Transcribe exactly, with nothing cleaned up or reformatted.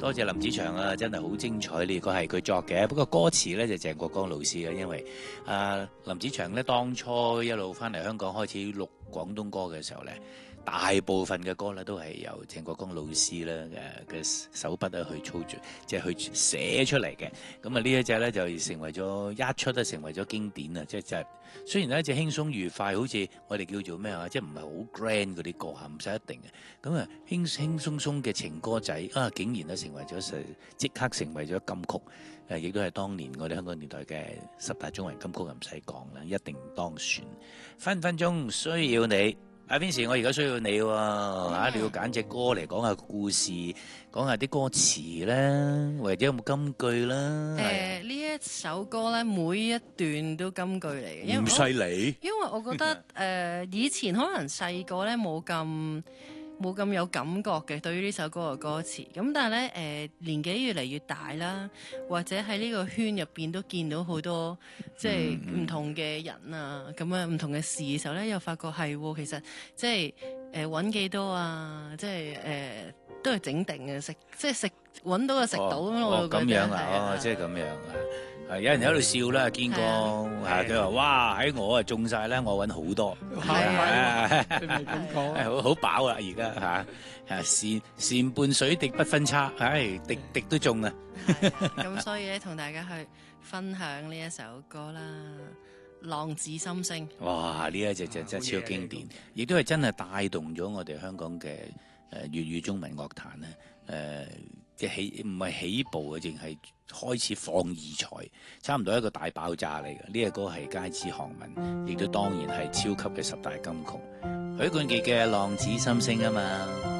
多謝林子祥啊，真係好精彩，呢個係佢作嘅，不過歌詞咧就鄭國江老師啊，因為啊林子祥咧當初一路翻嚟香港開始錄廣東歌嘅時候咧，大部分嘅歌咧都係由鄭國江老師咧嘅嘅手筆咧去操作，即係去寫出嚟嘅。咁啊呢一隻咧就成為咗一出都成為咗經典啊！即係就係雖然咧一隻輕鬆愉快，好似我哋叫做咩啊，即係唔係好 grand 嗰啲歌嚇，唔使一定嘅。咁啊輕輕鬆鬆嘅情歌仔啊，竟然咧成為咗即刻成為咗金曲。誒，亦都係當年我哋香港電台嘅十大中文金曲，唔使講啦，一定當選。分分鐘需要你。阿 Vincy，我而家需要你喎、哦，嚇、嗯、你要揀隻歌嚟講下故事，講下啲歌詞啦，或者有冇金句啦？誒、 呃，呢一首歌咧，每一段都金句嚟嘅， 唔犀利。 因為我覺得誒、呃，以前可能細個咧冇咁冇咁有感覺嘅對於呢首歌嘅歌詞，咁但係咧誒年紀越嚟越大啦，或者喺呢個圈入邊都見到好多即係唔同嘅人啊，咁樣唔同嘅事嘅時候咧，又發覺係其實即係誒揾幾多啊，即係誒、呃、都係整定嘅食，即係食揾到就食到咁咯。 哦，咁樣啊，哦，即係咁樣啊。係有人喺度笑啦，見過嚇佢話：哇！喺我啊中晒啦，我揾好多，係啊， 你咪咁講， 好好飽啦而家嚇嚇善善伴水滴不分差，唉，滴滴都中啊！ 咁所以咧，同大家去分享呢一首歌啦，《浪子心聲》。 哇！呢一隻就真係超經典，亦都係真係帶動咗我哋香港嘅誒粵語中文樂壇咧誒。即係起唔係起步嘅，淨係開始放異彩，差唔多一個大爆炸嚟嘅。呢、這個歌係街知巷聞，亦都當然係超級嘅十大金曲。許冠傑嘅《浪子心聲》啊嘛。